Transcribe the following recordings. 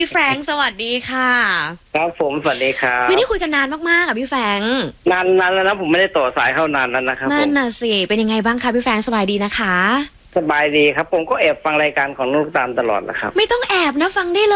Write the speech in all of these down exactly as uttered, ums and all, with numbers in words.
พี่แฟรงค์สวัสดีค่ะครับผมสวัสดีครับไม่ได้คุยกันนานมากๆอ่ะพี่แฟรงค์นานนานแล้วนะผมไม่ได้ต่อสายเข้านานแล้วนะครับนั่นผมน่ะสิเป็นยังไงบ้างคะพี่แฟรงค์สบายดีนะคะสบายดีครับผมก็แอบฟังรายการของลูกตาลตลอดนะครับไม่ต้องแอบนะฟังได้เลย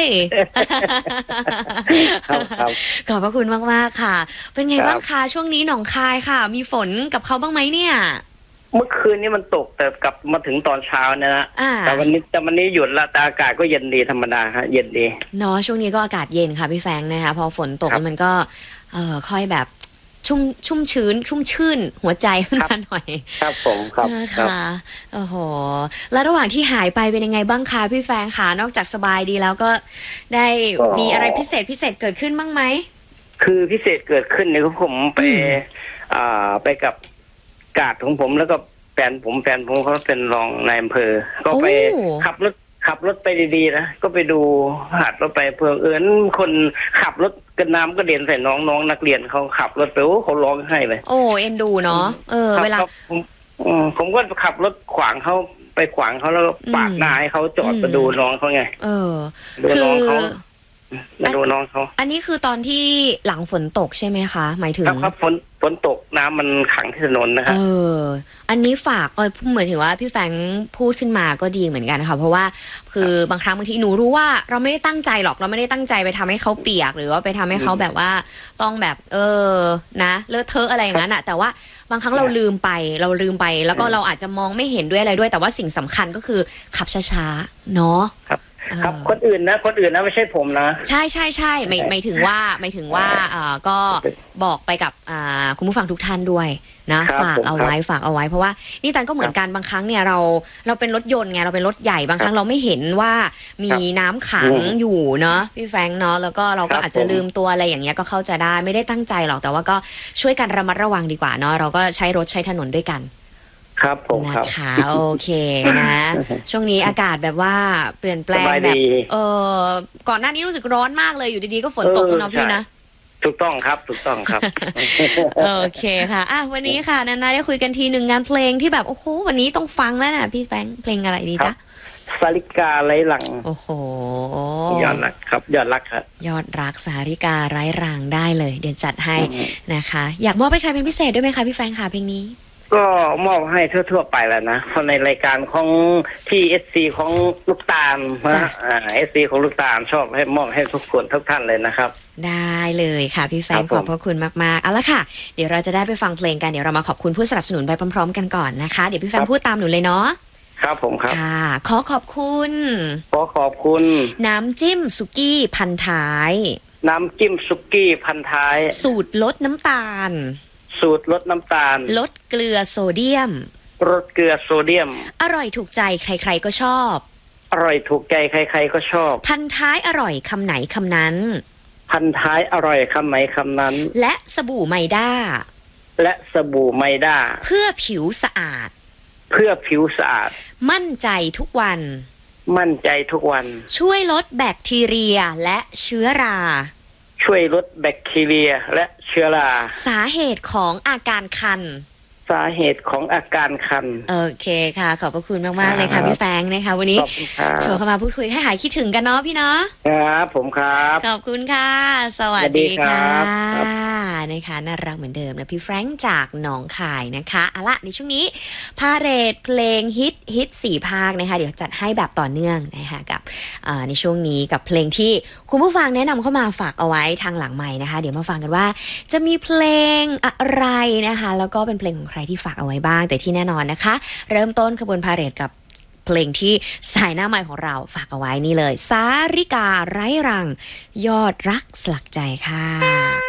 ครับครับขอบพระคุณมากๆค่ะเป็นไงบ้างคะช่วงนี้หนองคายค่ะมีฝนกับเขาบ้างไหมเนี่ยเมื่อคืนนี้มันตกแต่กลับมาถึงตอนเช้าเนี่ยนะอ่าแต่วันนี้แต่วันนี้หยุดละแต่อากาศก็เย็นดีธรรมดาฮะเย็นดีเนาะช่วงนี้ก็อากาศเย็นค่ะพี่แฟรงค์นะคะพอฝนตกครับมันก็เออค่อยแบบชุ่มชุ่มชื้น ชุ่มชื่นหัวใจขึ้นครับมาหน่อยครับผมครับนะครัคะบโอ้โหแล้วระหว่างที่หายไปเป็นยังไงบ้างคะพี่แฟรงค์คะนอกจากสบายดีแล้วก็ได้ก็มีอะไรพิเศษพิเศษเกิดขึ้นบ้างไหมคือพิเศษเกิดขึ้นเนี่ยคือผมไปอืมอ่าไปกับกาดของผมแล้วก็แฟนผมแฟนผมเขาเป็นรองนายอำเภอ ก็ไปโอ้ขับรถขับรถไปดีๆนะก็ไปดูหาดรถไปเพื่อเอิญคนขับรถกระน้ำก็เด็นใส่น้องน้องนักเรียนเขาขับรถไปโอ้เขาร้องไห้เลยโอ้เอ็นดูเนาะเออครับเวลาครับผมอืมผมก็ขับรถขวางเขาไปขวางเขาแล้วก็ปาดอืมหน้าให้เขาจอดอืมมาดูน้องเขาไงเออดูคืน้อองเขามาดูน้องเขาอันนี้คือตอนที่หลังฝนตกใช่ไหมคะ หมายถึงครับครับฝนฝนตกน้ำมันขังที่ถนนนะคเอรับอ อันนี้ฝากเออเหมือนถือว่าพี่แฟรงค์พูดขึ้นมาก็ดีเหมือนกันค่ะเพราะว่าคือบางครั้งบางทีหนูรู้ว่าเราไม่ได้ตั้งใจหรอกเราไม่ได้ตั้งใจไปทำให้เขาเปียกหรือว่าไปทำให้เขาแบบว่าต้องแบบเออนะเลอะเทอะอะไรอย่างนั้นอะแต่ว่าบางครั้งเราลืมไปเราลืมไปแล้วก็เราอาจจะมองไม่เห็นด้วยอะไรด้วย แต่ว่าสิ่งสำคัญก็คือขับช้าๆเนาะครับเออครับคนอื่นนะคนอื่นนะไม่ใช่ผมนะใช่ใช่ใช่ไม่ไม่ถึงว่าไม่ถึงว่าเอ่อก็บอกไปกับอ่าคุณผู้ฟังทุกท่านด้วยนะครับ ฝากผมเอาไว้ฝากเอาไว้เพราะว่านี่ตันก็เหมือนกันบางครั้งเนี่ยเราเราเป็นรถยนต์ไงเราเป็นรถใหญ่บางครั้งเราไม่เห็นว่ามีน้ำขังอืมอยู่เนาะพี่แฟรงค์เนาะแล้วก็เราก็ครับอาจจะผมลืมตัวอะไรอย่างเงี้ยก็เข้าใจได้ไม่ได้ตั้งใจหรอกแต่ว่าก็ช่วยกันระมัดระวังดีกว่าเนาะเราก็ใช้รถใช้ถนนด้วยกันครับผมครับนะคะโอเคนะ ช่วงนี้อากาศแบบว่าเปลี่ยนแปลงสบายแบบดีเออก่อนหน้านี้รู้สึกร้อนมากเลยอยู่ดีๆก็ฝนตกเออเนาะพี่ใช่นะถูกต้องครับถูกต้องครับโอเคค่ะอ่ะวันนี้ค่ะนานาได้คุยกันทีหนึ่งงานเพลงที่แบบโอ้โหวันนี้ต้องฟังแล้วนะพี่แฟรงค์เพลงอะไรดีครัจ๊ะบ สาริกาไร้หลังโอ้โหยอดรักครับยอดรักครับยอดรักสาริกาไร้รางได้เลย เดี๋ยวจัดให้อืมนะคะ อยากมอบให้ใครเป็นพิเศษด้วยไหมคะพี่แฟรงค์ค่ะเพลงนี้ก็มอบให้ทั่วๆไปแล้วนะเพราะในรายการของที่เอสซีของลูกตาลจ้ะนะอ่าเอสซีของลูกตาลชอบให้มอบให้ทุกคนทุกท่านเลยนะครับได้เลยค่ะพี่แฟรงค์คขรับอบผมพระคุณมากๆเอาละค่ะเดี๋ยวเราจะได้ไปฟังเพลงกันเดี๋ยวเรามาขอบคุณผู้สนับสนุนไปพร้อมๆกันก่อนนะคะเดี๋ยวพี่แฟรงค์พูดตามหนูเลยเนาะครับผมครับค่ะ ขอขอบคุณขอขอบคุณน้ำจิ้มสุกี้พันท้ายน้ำจิ้มซุกี้พันท้ายสูตรลดน้ำตาลสูตรลดน้ำตาลลดเกลือโซเดียมลดเกลือโซเดียมอร่อยถูกใจใครๆก็ชอบอร่อยถูกใจใครๆก็ชอบพันท้ายอร่อยคำไหนคำนั้นพันท้ายอร่อยคำไหนคำนั้นและสบู่ไมด้าและสบู่ไมด้าเพื่อผิวสะอาดเพื่อผิวสะอาดมั่นใจทุกวันมั่นใจทุกวันช่วยลดแบคทีเรียและเชื้อราช่วยลดแบคทีเรียและเชื้อราสาเหตุของอาการคันสาเหตุของอาการคันโอเคค่ะ ขอบพระคุณมากๆเลยค่ะครับพี่แฟรงค์นะคะวันนี้ขอบคุณครัโทรบเข้ามาพูดคุยให้หายคิดถึงกันเนาะพี่เนาะครับผมครับขอบคุณค่ะ สวัสสวัสดีดีครัค่ะบครับนะคะน่ารักเหมือนเดิมนะพี่แฟรงค์จากหนองคายนะคะเอาละในช่วงนี้พาเรดเพลงฮิตฮิตสี่ภาคนะคะเดี๋ยวจัดให้แบบต่อเนื่องนะคะกับอ่าในช่วงนี้กับเพลงที่คุณผู้ฟังแนะนำเข้ามาฝากเอาไว้ทางหลังใหม่นะคะเดี๋ยวมาฟังกันว่าจะมีเพลงอะไรนะคะแล้วก็เป็นเพลงของใครที่ฝากเอาไว้บ้างแต่ที่แน่นอนนะคะ เริ่มต้นขบวนพาเหรดกับเพลงที่สายหน้าใหม่ของเราฝากเอาไว้นี่เลยสาริกาไร้รัง ยอดรักสลักใจค่ะ